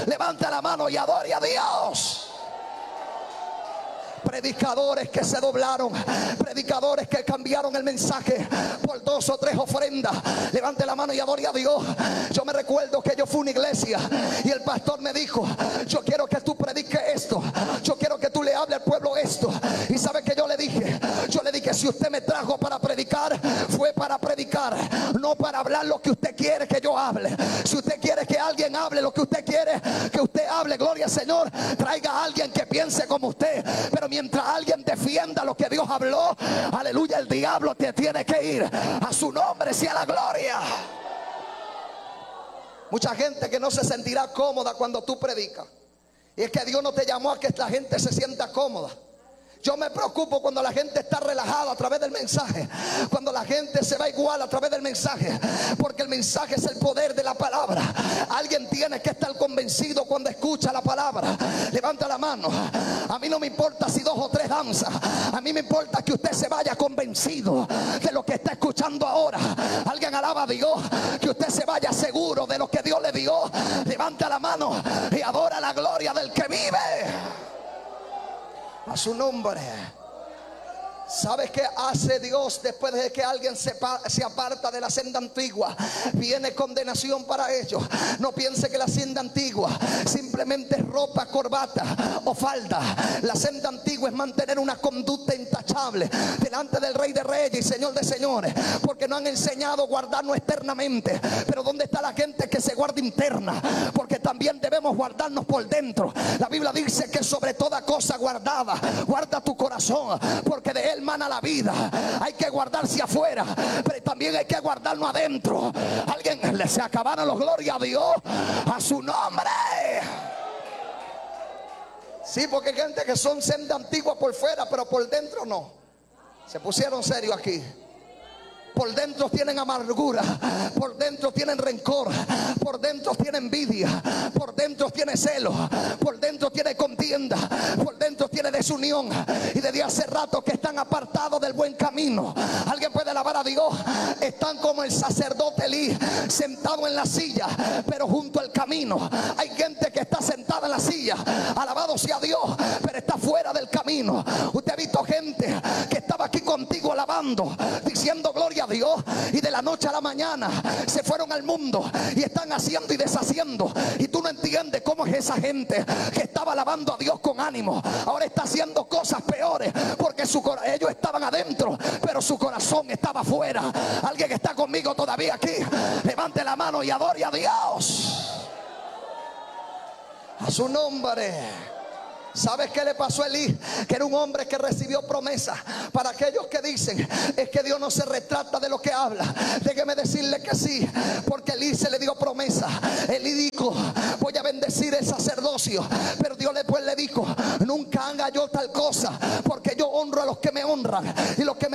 Levanta la mano y adore a Dios. Predicadores que se doblaron, predicadores que cambiaron el mensaje por 2 o 3 ofrendas. Levante la mano y adore a Dios. Yo me recuerdo que yo fui a una iglesia y el pastor me dijo: yo quiero que tú prediques esto, yo quiero que tú le hables al pueblo esto. Y sabe que yo le dije, si usted me trajo para predicar, fue para predicar, no para hablar lo que usted quiere que yo hable. Si usted quiere que alguien hable lo que usted quiere que usted hable, gloria al Señor, traiga a alguien que piense como usted. Pero mientras alguien defienda lo que Dios habló, aleluya, el diablo te tiene que ir. A su nombre sea la gloria. Mucha gente que no se sentirá cómoda cuando tú predicas. Y es que Dios no te llamó a que la gente se sienta cómoda. Yo me preocupo cuando la gente está relajada a través del mensaje, cuando la gente se va igual a través del mensaje, porque el mensaje es el poder de la palabra. Alguien tiene que estar convencido cuando escucha la palabra. Levanta la mano. A mí no me importa si 2 o 3 danzan, a mí me importa que usted se vaya convencido de lo que está escuchando ahora. Alguien alaba a Dios, que usted se vaya seguro de lo que Dios le dio. Levanta la mano y adora la gloria del que vive. A su nombre. ¿Sabes qué hace Dios después de que alguien se aparta de la senda antigua? Viene condenación para ellos. No piense que la senda antigua simplemente es ropa, corbata o falda. La senda antigua es mantener una conducta intachable delante del Rey de Reyes y Señor de Señores, porque no han enseñado a guardarnos externamente. Pero ¿dónde está la gente que se guarda interna? Porque también debemos guardarnos por dentro. La Biblia dice que sobre toda cosa guardada, guarda tu corazón, porque de él mana la vida. Hay que guardarse afuera, pero también hay que guardarnos adentro. Alguien le se acabaron los gloria a Dios, a su nombre. Sí, porque hay gente que son senda antigua por fuera, pero por dentro no. Se pusieron serios aquí. Por dentro tienen amargura, por dentro tienen rencor, por dentro tienen envidia, por dentro tiene celo, por dentro tiene contienda, por dentro tiene desunión. Y desde hace rato que están apartados del buen camino. Alguien puede alabar a Dios. Están como el sacerdote Elí, sentado en la silla, pero junto al camino. Hay gente que está sentada en la silla, alabado sea Dios, pero está fuera del camino. Usted ha visto gente que estaba aquí contigo alabando, diciendo gloria a Dios, y de la noche a la mañana se fueron al mundo y están haciendo y deshaciendo, y tú no entiendes cómo es esa gente que estaba alabando a Dios con ánimo, ahora está haciendo cosas peores, porque ellos estaban adentro, pero su corazón estaba afuera. Alguien que está conmigo todavía aquí, levante la mano y adore a Dios, a su nombre. ¿Sabes qué le pasó a Elí? Que era un hombre que recibió promesas. Para aquellos que dicen es que Dios no se retrata de lo que habla, déjeme decirle que sí, porque Elí se le dio promesa. Elí dijo: voy a bendecir el sacerdocio, pero Dios después le dijo: nunca haga yo tal cosa, porque yo honro a los que me honran y los que me